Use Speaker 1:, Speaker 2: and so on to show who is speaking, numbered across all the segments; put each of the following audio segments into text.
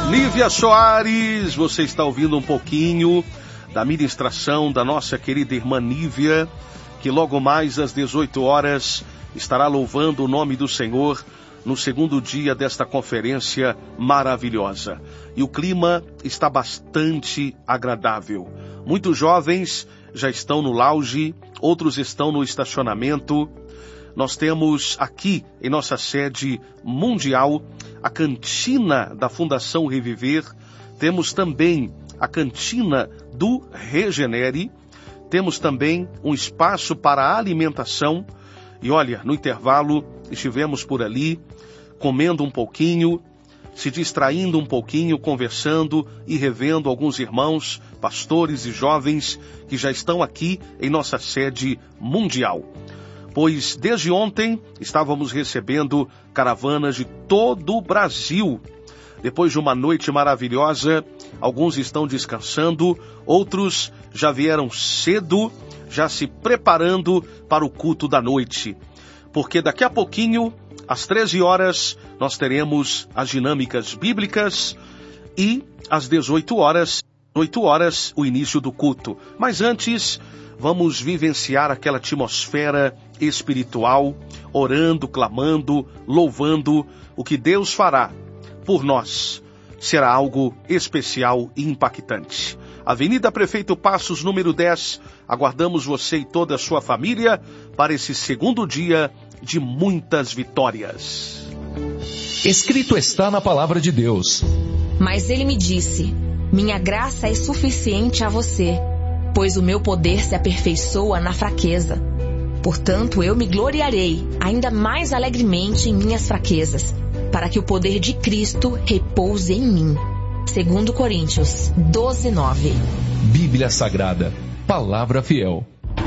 Speaker 1: Nívia Soares, você está ouvindo um pouquinho da ministração da nossa querida irmã Nívia, que logo mais às 18 horas estará louvando o nome do Senhor no segundo dia desta conferência maravilhosa. E o clima está bastante agradável. Muitos jovens já estão no lounge, outros estão no estacionamento. Nós temos aqui em nossa sede mundial a cantina da Fundação Reviver, temos também a cantina do Regenere, temos também um espaço para alimentação. E olha, no intervalo estivemos por ali, comendo um pouquinho, se distraindo um pouquinho, conversando e revendo alguns irmãos, pastores e jovens que já estão aqui em nossa sede mundial. Pois desde ontem estávamos recebendo caravanas de todo o Brasil. Depois de uma noite maravilhosa, alguns estão descansando, outros já vieram cedo, já se preparando para o culto da noite. Porque daqui a pouquinho, às 13 horas, nós teremos as dinâmicas bíblicas e às 18 horas, o início do culto. Mas antes, vamos vivenciar aquela atmosfera espiritual, orando, clamando, louvando. O que Deus fará por nós será algo especial e impactante. Avenida Prefeito Passos, número 10, aguardamos você e toda a sua família para esse segundo dia de muitas vitórias.
Speaker 2: Escrito está na palavra de Deus.
Speaker 3: Mas ele me disse: minha graça é suficiente a você, pois o meu poder se aperfeiçoa na fraqueza. Portanto, eu me gloriarei ainda mais alegremente em minhas fraquezas, para que o poder de Cristo repouse em mim. 2 Coríntios 12:9.
Speaker 2: Bíblia Sagrada, palavra fiel.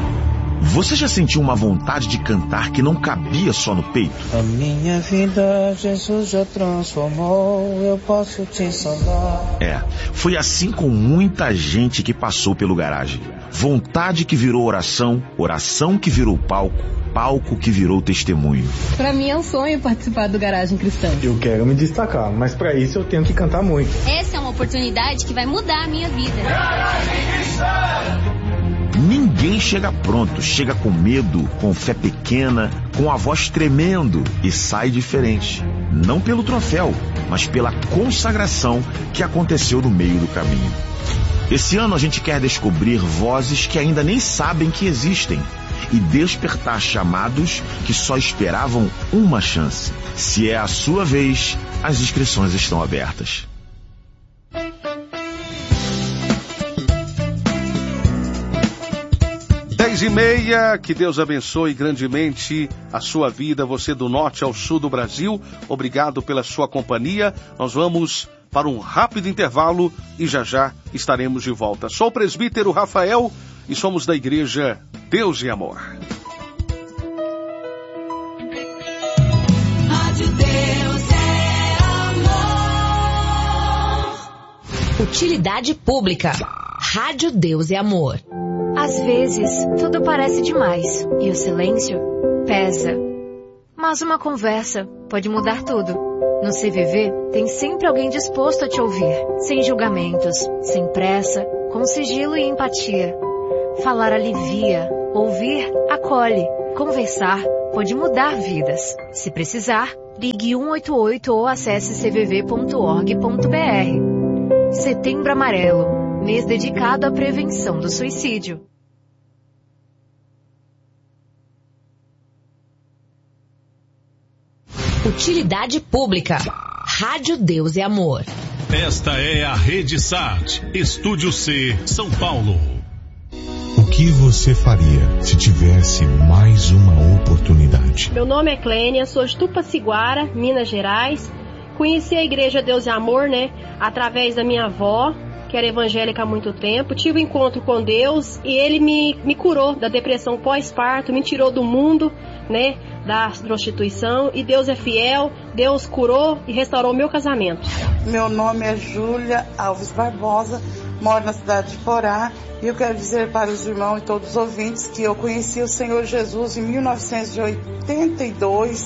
Speaker 4: Você já sentiu uma vontade de cantar que não cabia só no peito?
Speaker 5: A minha vida Jesus já transformou, eu posso te salvar.
Speaker 4: Foi assim com muita gente que passou pelo Garagem. Vontade que virou oração, oração que virou palco, palco que virou testemunho.
Speaker 6: Pra mim é um sonho participar do Garagem Cristã.
Speaker 7: Eu quero me destacar, mas pra isso eu tenho que cantar muito.
Speaker 8: Essa é uma oportunidade que vai mudar a minha vida.
Speaker 4: Garagem Cristã! Ninguém chega pronto, chega com medo, com fé pequena, com a voz tremendo e sai diferente. Não pelo troféu, mas pela consagração que aconteceu no meio do caminho. Esse ano a gente quer descobrir vozes que ainda nem sabem que existem e despertar chamados que só esperavam uma chance. Se é a sua vez, as inscrições estão abertas.
Speaker 1: 10h30, que Deus abençoe grandemente a sua vida, você do norte ao sul do Brasil. Obrigado pela sua companhia. Nós vamos para um rápido intervalo e já estaremos de volta. Sou o presbítero Rafael e somos da Igreja Deus e Amor.
Speaker 9: Rádio Deus é Amor.
Speaker 3: Utilidade pública. Rádio Deus e Amor.
Speaker 10: Às vezes, tudo parece demais e o silêncio pesa. Mas uma conversa pode mudar tudo. No CVV, tem sempre alguém disposto a te ouvir, sem julgamentos, sem pressa, com sigilo e empatia. Falar alivia, ouvir acolhe, conversar pode mudar vidas. Se precisar, ligue 188 ou acesse cvv.org.br. Setembro Amarelo. Mês dedicado à prevenção do suicídio.
Speaker 3: Utilidade pública. Rádio Deus e Amor.
Speaker 11: Esta é a Rede SAT, Estúdio C, São Paulo.
Speaker 12: O que você faria se tivesse mais uma oportunidade?
Speaker 13: Meu nome é Clênia, sou de Tupaciguara, Minas Gerais. Conheci a Igreja Deus e Amor, através da minha avó, que era evangélica há muito tempo. Tive um encontro com Deus e Ele me curou da depressão pós-parto, me tirou do mundo, da prostituição. E Deus é fiel, Deus curou e restaurou o meu casamento.
Speaker 14: Meu nome é Júlia Alves Barbosa, moro na cidade de Porá. E eu quero dizer para os irmãos e todos os ouvintes que eu conheci o Senhor Jesus em 1982,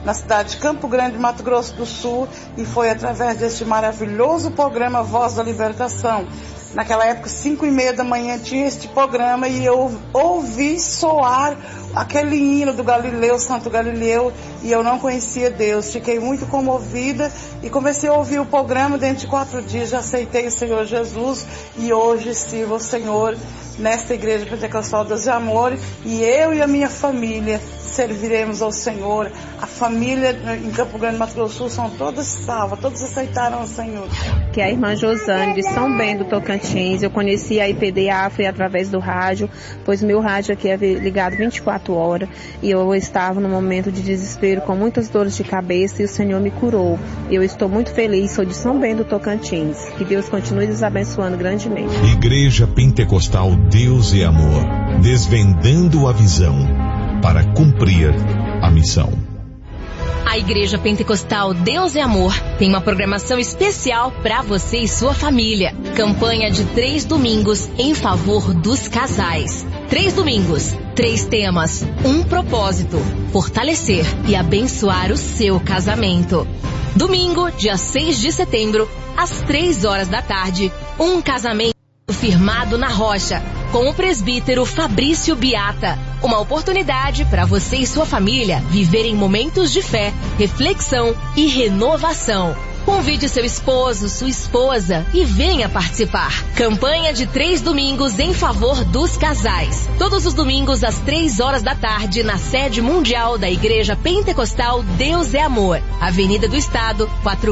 Speaker 14: na cidade de Campo Grande, Mato Grosso do Sul, e foi através deste maravilhoso programa Voz da Libertação. Naquela época, 5h30 da manhã, tinha este programa e eu ouvi soar aquele hino do Galileu, Santo Galileu, e eu não conhecia Deus. Fiquei muito comovida e comecei a ouvir o programa. Dentro de 4 dias já aceitei o Senhor Jesus e hoje sirvo ao Senhor nesta igreja pentecostal Deus de Amor, e eu e a minha família serviremos ao Senhor. A família em Campo Grande, Mato Grosso do Sul, são todas salvas, todos aceitaram o Senhor.
Speaker 13: Que é a irmã Josane de São Bento do Tocantins. Eu conheci a IPD Afro através do rádio, pois meu rádio aqui é ligado 24 horas e eu estava num momento de desespero com muitas dores de cabeça e o Senhor me curou. Eu estou muito feliz, sou de São Bento do Tocantins. Que Deus continue nos abençoando grandemente.
Speaker 12: Igreja Pentecostal Deus é Amor, desvendando a visão para cumprir a missão.
Speaker 3: A Igreja Pentecostal Deus é Amor tem uma programação especial para você e sua família. Campanha de 3 domingos em favor dos casais. 3 domingos, 3 temas, um propósito: fortalecer e abençoar o seu casamento. Domingo, dia 6 de setembro, às 3 horas da tarde, um casamento firmado na rocha, com o presbítero Fabrício Biata. Uma oportunidade para você e sua família viverem momentos de fé, reflexão e renovação. Convide seu esposo, sua esposa e venha participar. Campanha de 3 domingos em favor dos casais. Todos os domingos às 3 horas da tarde na sede mundial da Igreja Pentecostal Deus é Amor. Avenida do Estado,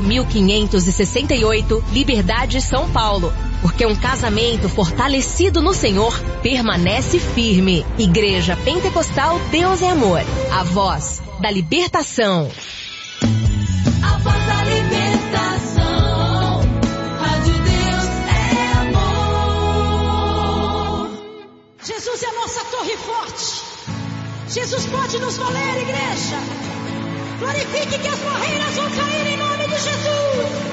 Speaker 3: 4568, Liberdade, São Paulo. Porque um casamento fortalecido no Senhor permanece firme. Igreja Pentecostal Deus é Amor. A voz da libertação.
Speaker 9: A voz da libertação. Rádio Deus é amor.
Speaker 15: Jesus é nossa torre forte. Jesus pode nos valer, igreja. Glorifique que as barreiras vão cair em nome de Jesus.